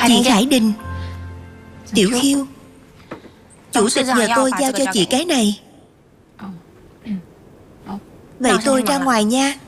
Chị Khải Đình, Tiểu Khiêu, chủ tịch nhờ tôi giao cho chị cái này. Vậy tôi ra ngoài nha.